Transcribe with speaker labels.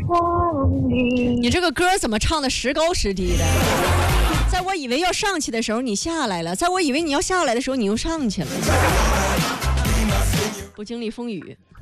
Speaker 1: 你这个歌怎么唱的时高时低的？在我以为要上去的时候你下来了，在我以为你要下来的时候你又上去了。不经历风雨